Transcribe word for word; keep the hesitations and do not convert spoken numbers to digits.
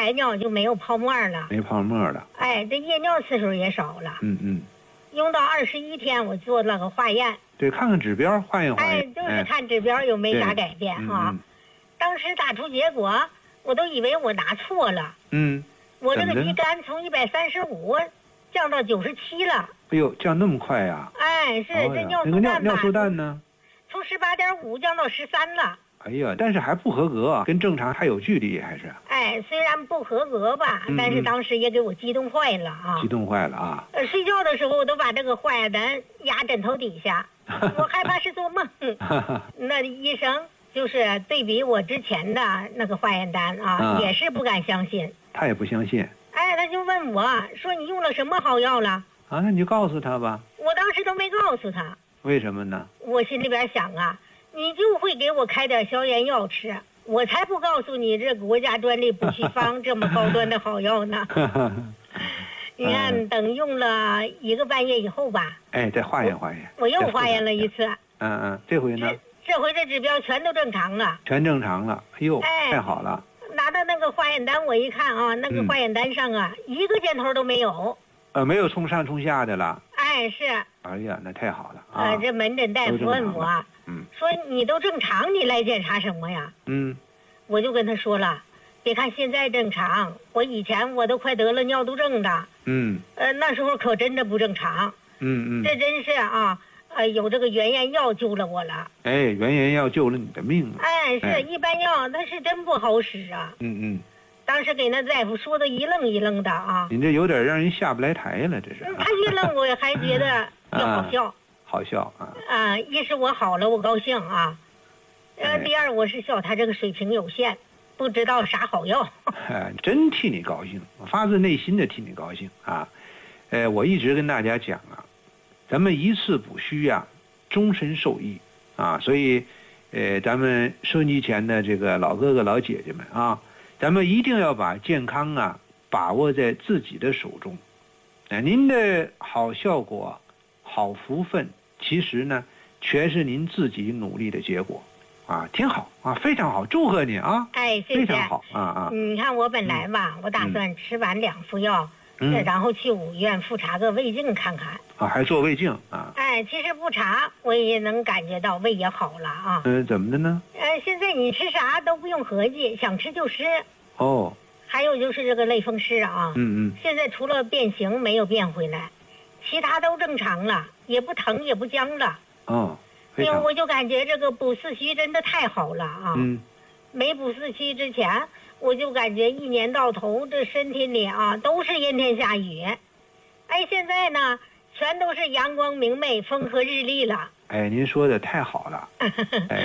排尿就没有泡沫了， 没泡沫了。 哎，这夜尿次数也少了。 嗯嗯。 用到二十一天，我做了个化验。 对，看看指标，化验化验。 哎，就是看指标有没啥改变啊。 嗯嗯、 当时打出结果，我都以为我拿错了。 嗯。 我这个肌酐从一百三十五降到九十七了。 哎呦，降那么快呀！ 哎，是、哦、这尿素蛋吧？尿素蛋呢？ 从十八点五降到十三了。 哎呀，但是还不合格，跟正常还有距离，还是。 哎，虽然不合格吧， 嗯、 但是当时也给我激动坏了啊！ 激动坏了啊！ 呃，睡觉的时候我都把这个化验单压枕头底下，我害怕是做梦。那医生就是对比我之前的那个化验单啊， 啊也是不敢相信。 他也不相信。 哎，他就问我说：“你用了什么好药了？” 啊，那你就告诉他吧。 我当时都没告诉他。 为什么呢？ 我心里边想啊。你就会给我开点消炎药吃，我才不告诉你这国家专利补气方这么高端的好药呢。你看，嗯、等用了一个半月以后吧， 哎，再化验化验， 我又化验了一次。 嗯嗯，这回呢？ 这, 这回这指标全都正常了， 全正常了。哎呦， 哎、 太好了！ 拿到那个化验单，我一看啊，那个化验单上啊，嗯、一个箭头都没有。 呃，没有冲上冲下的了。 哎，是。 哎呀，那太好了啊！ 呃，这门诊大夫问我， 嗯， 说你都正常，你来检查什么呀？ 嗯， 我就跟他说了，别看现在正常，我以前我都快得了尿毒症的。 嗯。 呃，那时候可真的不正常。 嗯嗯。 这真是啊，呃，有这个原研药救了我了。 哎，原研药救了你的命啊！ 哎，是哎一般药，那是真不好使啊。 嗯嗯。 当时给那大夫说的一愣一愣的啊。 你这有点让人下不来台了，这是。 他一愣，我还觉得又好笑。 啊好笑啊！ 啊，一是我好了，我高兴啊。呃，第二我是笑他这个水平有限，不知道啥好药。 哎，真替你高兴，我发自内心的替你高兴啊！呃，我一直跟大家讲啊，咱们一次补虚啊，终身受益啊！所以，呃，咱们收音机前的这个老哥哥老姐姐们啊，咱们一定要把健康啊把握在自己的手中。哎、呃，您的好效果、好福分。其实呢，全是您自己努力的结果，啊，挺好啊，非常好，祝贺你啊！ 哎，谢谢， 非常好啊啊！ 你看我本来吧，嗯、我打算吃完两副药， 嗯， 然后去五院复查个胃镜看看。 啊，还做胃镜啊？ 哎，其实不查我也能感觉到胃也好了啊。 嗯、呃，怎么的呢？ 呃，现在你吃啥都不用合计，想吃就吃。 哦。 还有就是这个类风湿啊， 嗯嗯， 现在除了变形没有变回来。其他都正常了，也不疼也不僵了。 哦， 因为我就感觉这个补四虚真的太好了啊！ 嗯， 没补四虚之前，我就感觉一年到头这身体里啊都是阴天下雨。哎，现在呢，全都是阳光明媚、风和日丽了。 哎，您说的太好了。哎。